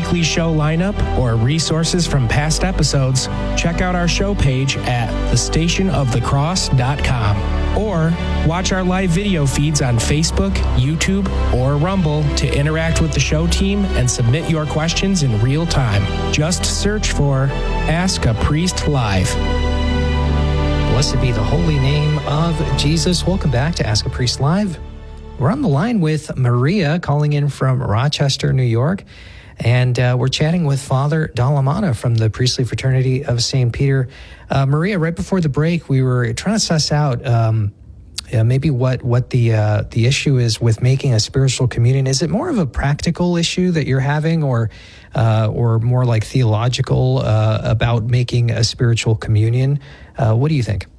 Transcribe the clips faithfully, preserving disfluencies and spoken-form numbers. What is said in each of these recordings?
weekly show lineup or resources from past episodes, check out our show page at the station of the cross dot com. Or watch our live video feeds on Facebook, YouTube, or Rumble to interact with the show team and submit your questions in real time. Just search for Ask a Priest Live. Blessed be the holy name of Jesus. Welcome back to Ask a Priest Live. We're on the line with Maria calling in from Rochester, New York. And uh, we're chatting with Father Dalamana from the Priestly Fraternity of Saint Peter. Uh, Maria, right before the break, we were trying to suss out um, uh, maybe what what the uh, the issue is with making a spiritual communion. Is it more of a practical issue that you're having, or uh, or more like theological uh, about making a spiritual communion? Uh, what do you think?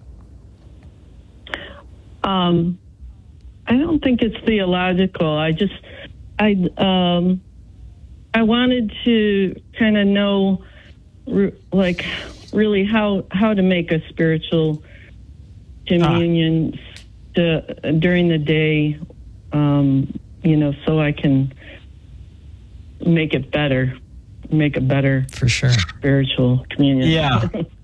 Um, I don't think it's theological. I just I. Um, I wanted to kind of know, re- like, really how how to make a spiritual communion ah. to, during the day, um, you know, so I can make it better, make a better for sure spiritual communion. Yeah,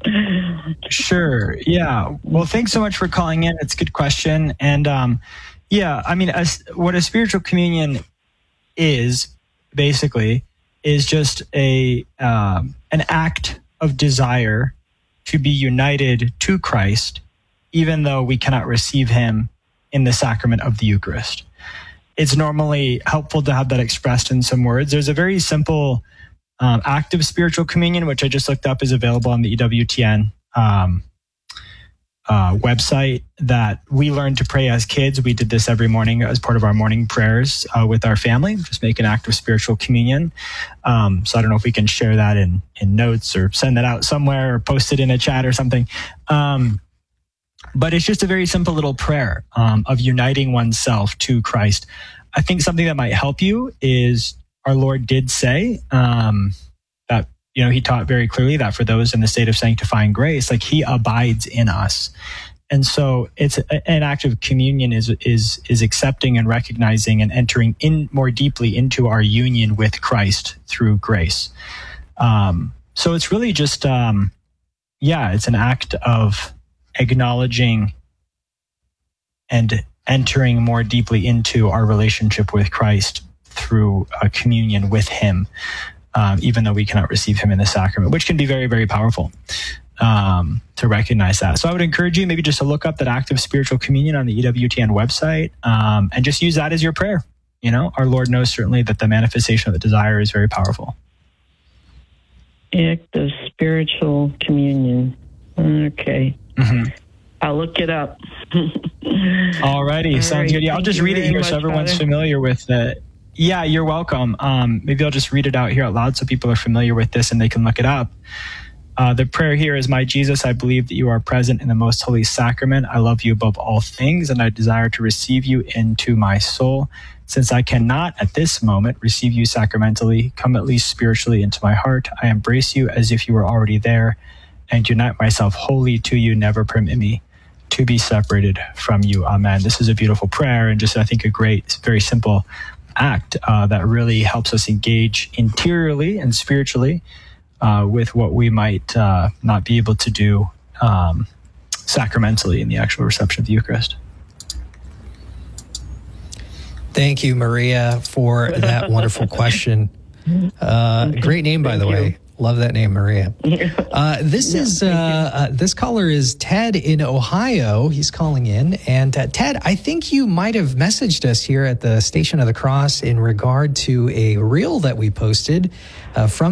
sure. Yeah. Well, thanks so much for calling in. It's a good question, and um, yeah, I mean, a, what a spiritual communion is. Basically, is just a um, an act of desire to be united to Christ, even though we cannot receive him in the sacrament of the Eucharist. It's normally helpful to have that expressed in some words. There's a very simple um, act of spiritual communion, which I just looked up is available on the E W T N um, uh, website, that we learned to pray as kids. We did this every morning as part of our morning prayers uh, with our family, just make an act of spiritual communion. Um, so I don't know if we can share that in, in notes or send that out somewhere or post it in a chat or something. Um, but it's just a very simple little prayer um, of uniting oneself to Christ. I think something that might help you is our Lord did say um, that, you know, he taught very clearly that for those in the state of sanctifying grace, like he abides in us. And so it's a, an act of communion is, is, is accepting and recognizing and entering in more deeply into our union with Christ through grace. Um, so it's really just, um, yeah, it's an act of acknowledging and entering more deeply into our relationship with Christ through a communion with him. Um, even though we cannot receive him in the sacrament, which can be very, very powerful um, to recognize that. So I would encourage you maybe just to look up that act of spiritual communion on the E W T N website um, and just use that as your prayer. You know, our Lord knows certainly that the manifestation of the desire is very powerful. Act of spiritual communion. Okay. Mm-hmm. I'll look it up. All righty. Sounds right. good. Yeah, I'll just read it here so everyone's Father. familiar with it. Yeah, you're welcome. Um, maybe I'll just read it out here out loud so people are familiar with this and they can look it up. Uh, the prayer here is, my Jesus, I believe that you are present in the most holy sacrament. I love you above all things, and I desire to receive you into my soul. Since I cannot at this moment receive you sacramentally, come at least spiritually into my heart. I embrace you as if you were already there and unite myself wholly to you. Never permit me to be separated from you. Amen. This is a beautiful prayer and just, I think, a great, very simple act uh, that really helps us engage interiorly and spiritually uh, with what we might uh, not be able to do um, sacramentally in the actual reception of the Eucharist. Thank you, Maria, for that wonderful question. Uh, great name, by the way. Love that name, Maria. Uh, this yeah, is uh, uh, this caller is Ted in Ohio. He's calling in, and uh, Ted, I think you might have messaged us here at the Station of the Cross in regard to a reel that we posted uh, from